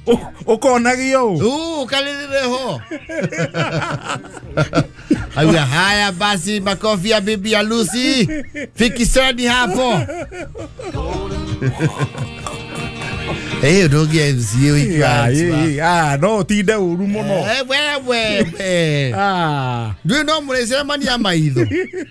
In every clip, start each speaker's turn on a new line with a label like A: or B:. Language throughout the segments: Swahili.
A: Ukonagio.
B: Kalilireho. Aya haya basi makofi ya bibi ya Lucy. Fikiseni hapo. Ndogia MC wiki.
A: No tinde uru muno.
B: Wewe. Ndio ndo mresema ni amaitho.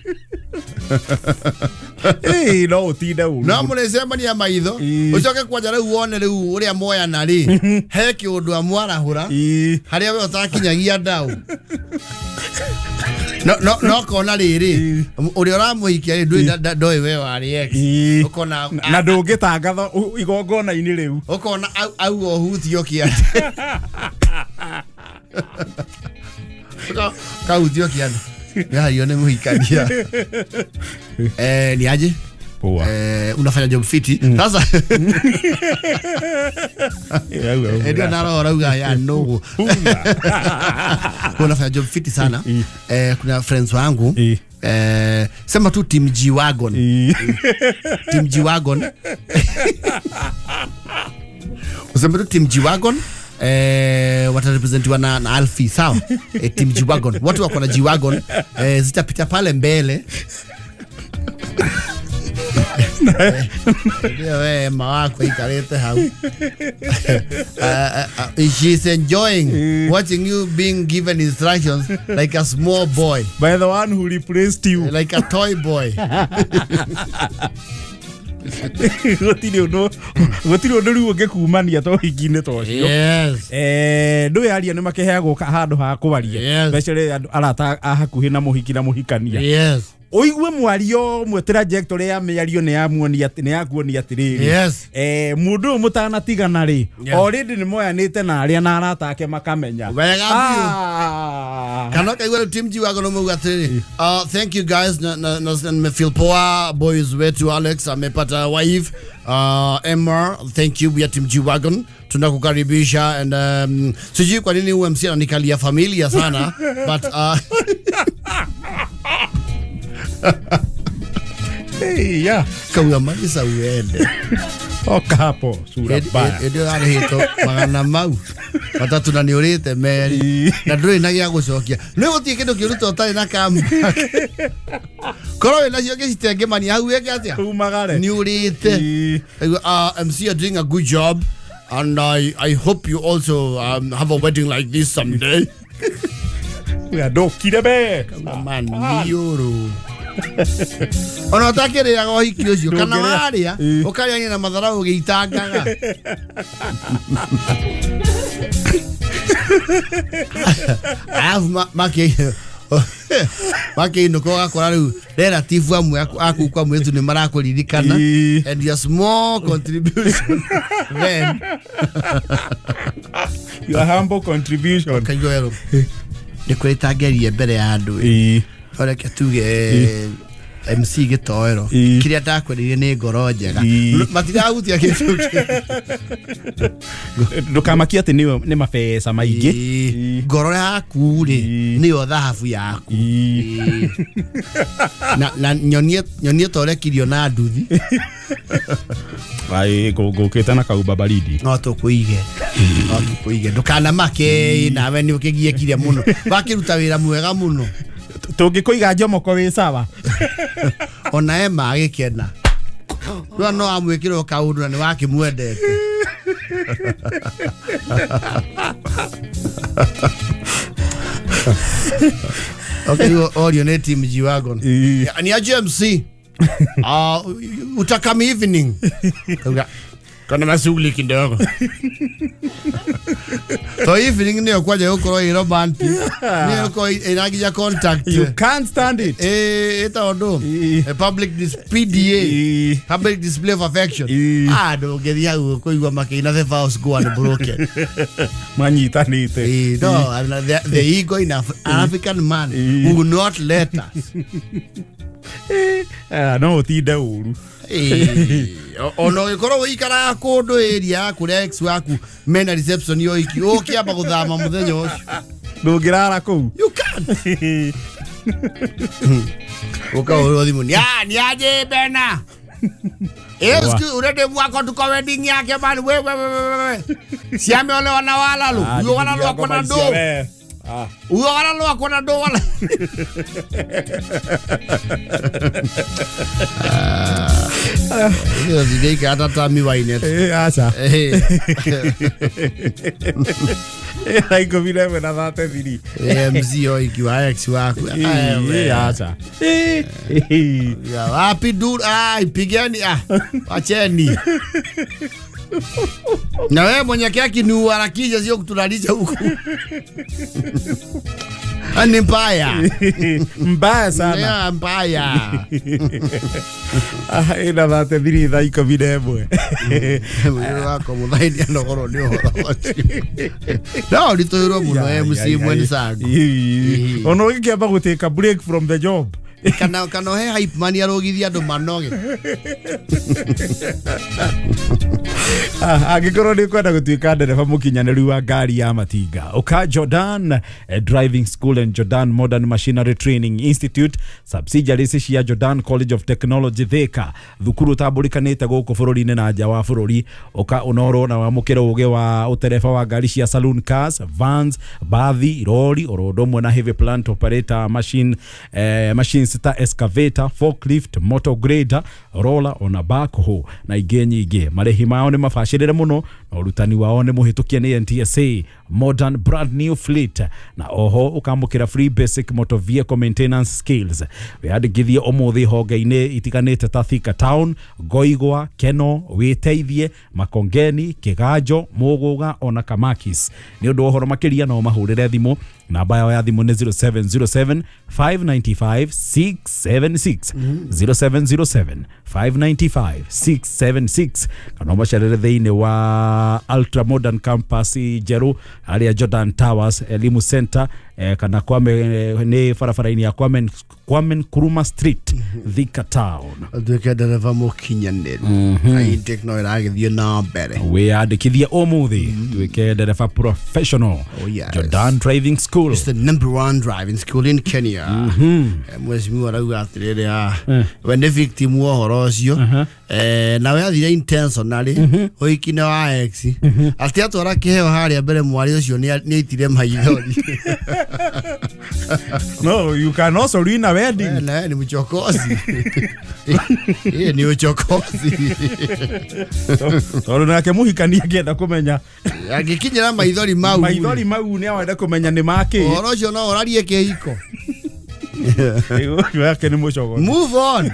A: No tinde uru.
B: No mresema ni amaitho. Ucoke kwanja rĩu wone rĩu uria moya na ri. He kiundu amwarahura. Haria we utakinyagia ndau. No kona riri uri uramuhikia ri ndoi we wari ex ukona
A: na ndungitangatha igongona ini riu
B: ukona au ohutio kiande kautio kiande ya yone muhikania ni aje unafanya job fiti sasa ndio naro uga ya no unafanya job fiti sana kuna friends wangu sema tu team G-Wagon team G-Wagon usema tu team G-Wagon watarepresentiwa na Alfie sawa team G-Wagon watu wako na G-Wagon zitapita pale mbele wewe mawako ikarete hau she's enjoying watching you being given instructions like a small boy
A: by the one who replaced you
B: like a toy boy
A: gotiri undu riu ngikumania to hingine to cio ndu yaria ni makeheagwo handu ha kubaria especially arata hakuhi na muhiki na muhikania oigwe mwario mwe trajectory ya miario ni amuonia ati ni akuonia atiriri mundu mutana tigana ri already ni moyanite na aria na arata ake makamenya
B: wega kana kaigwa team G-Wagon no mugatiri thank you guys na me feel poa boys wetu Alex amepata wife Emma thank you we team G-Wagon tunakukaribisha and sijui kwa nini UMC ananikalia familia sana but kama malisa uende
A: okapo sura baya
B: ndio arihito magana mau watatu na niurite meri na nduri na gya gucokia ni gutie kindu kiruto tari na kam koro na cio gicitenge mani hau ege atia
A: umagare
B: niurite MC are doing a good job and I hope you also have a wedding like this someday
A: ya dokire be
B: man yoro ona takere ya gohiki ucio kana waria ukaria na matharau giitangaga maki no ko akora riu relative amwe aku kwa mwetu ni marakuririkana and your small contribution then
A: your humble contribution
B: kaigero ni kwitagerie mbere ya andu ore ketuge MC gitoero kiria ndakwerire ni ngoro njega matirahutia kindu
A: ndukamakia ati ni mabesa maingi
B: ngoro yaku ri niyo thahabu yaku na nyonie tore kirio na nduthi
A: ai gukita na kauba baridi
B: no tukuige ndukana make nawe ni ukigie kiria muno bakiruta wira mwega muno
A: tungikuiga njomoko wi sawa
B: ona ema agikena no amwikiro kaundu na ni wakimwendete okay audio ne team G-Wagon ni a GMC utakami evening kana masugli kidogo so evening ni okwaje ukoro iro band ni uko inagia contact
A: you can't stand it
B: eta odo a public PDA public display of affection do geria uko igwa makina the vows go and broken
A: manyitanite
B: no the ego in African man who will not let us
A: no tinde uru
B: ono ikoro wikara kundu area kuria ex waku mena reception yo iki ukiamba guthama muthenya ucio
A: ndungirara ku
B: you can uka uri thimu ni aje bena Excuse urede mwako tuko wedding yake man. We. Siame ole wana wala lu. Uyo wala lu akona do. Uyo wala lu akona do wala. Iyo zideke hata tami wainet.
A: Acha. Haiko vile mena dhate vili.
B: MC oi kiwa ex wako.
A: Acha.
B: Wapi dur pigeni acheni. Na wewe mwenye kiaki ni uharakisha sio kutulalisha huko. Ani mbaya sana. Yeah, mbaya.
A: Ina dhate vili dhaiko vile mwe.
B: Mwe wako mudhaidi anogoro ni horo. No, litoiro muno MC mweni sagu.
A: Ono ikiamba guteka break from the job.
B: Kana he hype man yarogithia andu manoge.
A: Agikorwo ni kwenda gutuika ndereba mukinyanĩru wa ngari ya matinga uka Jordan Driving School and Jordan Modern Machinery Training Institute subsidiaries cia Jordan College of Technology Thika thukuru tambũrĩkanĩte gũkũ bũrũri-inĩ na nja wa bũrũri uka ũnorwo na wamũkĩra ũgĩ wa ũtereba wa ngari cia saloon cars, vans, bathi, lori ũndũ na heavy plant operator machines ta excavator, forklift, motor grader, roller ona backhoe na ingĩ nyingĩ. Marĩhi mao nĩ mabacĩrĩre mũno na ũrutani wao nĩ mũhĩtũkie nĩ NTSA modern brand new fleet na oho ukamũkĩra free basic motor vehicle maintenance skills. Wĩandĩkithie ũmũthĩ honge-inĩ itiganĩte ta Thika Town, Ngoigwa, Keno, Wĩteithie, Makongeni, Kĩganjo, Mũgũga ona Kamakis. Nĩ ũndũ ũhoro makĩria no mahũrĩre thimũ. Namba yao ya thimũ nĩ 0707 595 676 0707 595 676 kana macerere thĩinĩ wa Ultra Modern Campus Jeru aria Jordan Towers Elimu Center kana nĩ barabara-inĩ ya Kwame Nkrumah Street Thika Town.
B: Nduĩke ndereba mũkinyanĩru ai techno ĩragĩthiĩ na mbere.
A: Wĩandĩkithie ũmũthĩ nduĩke ndereba professional. Jordan Driving School
B: is the #1 driving school in Kenya. Mheshimiwa rauga atĩrĩrĩ we nĩ victim wa ũhoro ũcio na we athire intentionally ũikine wa ex atĩ atwara kĩheo harĩa mbere mwari ũcio nĩ aitire maithori.
A: No, you can also ruin a wedding.
B: Ni mchokozi. Ni uchokozi.
A: Toro nake muhikania akienda kumenya.
B: Agikinyira maithori mau.
A: Maithori mau ni awenda kumenya ni make.
B: Oro ucio no orarie kihiko.
A: Yake ni muchokozi.
B: Move on.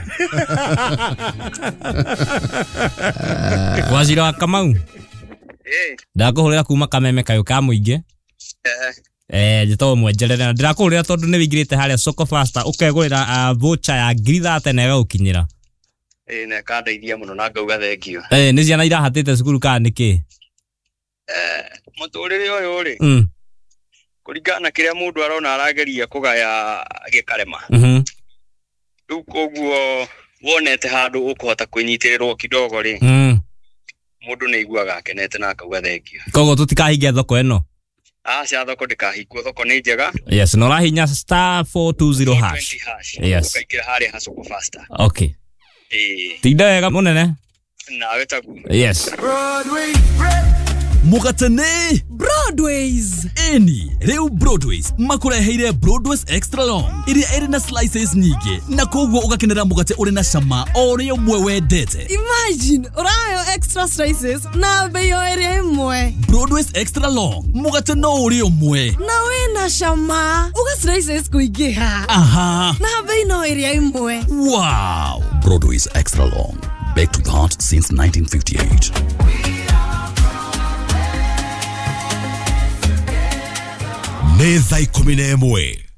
C: Waziri wa Kamau. Ndakuhurira kuma Kameme kayo ka muingi. Jito mwejerere na ndirakurira tondu ni wigirite haria Soko Faster ukegurira voucher ya 30 na gukinyira
D: na kandeithia muno na ngauga thengio
C: ni ciana irahatite cukuru ka niki
D: muturire uyu ri kuringana kiria mundu arona arageria kugaya gikarema riu koguo wonete handu ukuhota kwinyitirwo kidogo ri mundu ni iguaga akenete na akauga thengio
C: koguo tutikahingia thoko eno
D: cia thoko ndikahingwo thoko ni njega.
C: Yes, no rahinya *420 hash. Yes.
D: Ukaikira haria Soko Faster.
C: Okay. Tinda wega munene.
D: Nawe tagu.
C: Yes.
E: Mugatene Broadways eni reu Broadways makureheire Broadways extra long iria iri na slices nyingi na koguo ugakenera mugate uri na cama ori umwe wendete.
F: Imagine urayo extra slices na bei ori imwe.
E: Broadways extra long mugate no uri umwe
F: na we na cama uga slices kuingiha.
E: Aha,
F: na bei no ori imwe.
E: Wow, Broadways extra long, back to the heart since 1958. Neza 11